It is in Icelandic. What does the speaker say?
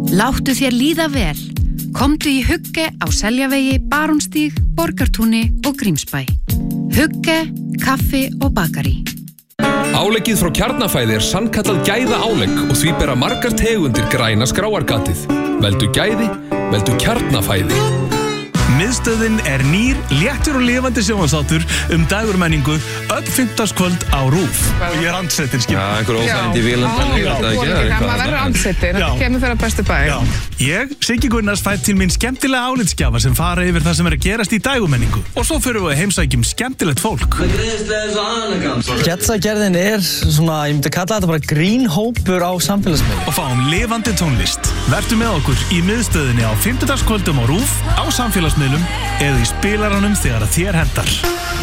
Láttu þér líða vel. Komdu í Hugge á Seljavegi, Barónstíg, Borgartúni og Grímsbæ. Hugge, kaffi og bakari. Áleggið frá Kjarnafæði sannkallað gæða álegg og því bera margar tegundir græna skráargatið. Veldu gæði, veldu Kjarnafæði. Miðstöðin nýr, léttur og lifandi sjónvarpsþáttur dagurmenningu öll fimmtudagskvöld á RÚV. Ég andsettin, skil. Já, einhver óþægindi vélandar. Maður verður andsettin, þetta kemur fyrir að bestu bæ. Ég, Siggi Gunnars, fæ til mín skemmtilega álitsgjafa sem fara yfir það sem að gerast í dagurmenningu. Og svo fyrir við að heimsækjum skemmtilegt fólk. Getsagerðin svona, ég myndi kalla þetta bara grínhópur á samfélagsmiðlum. Og fáum lifandi tónlist. Vertu með okkur í miðstöðinni á fimmtudagskvöldum á RÚV, á samfélagsmiðlum eða í spilaranum þegar þér hentar.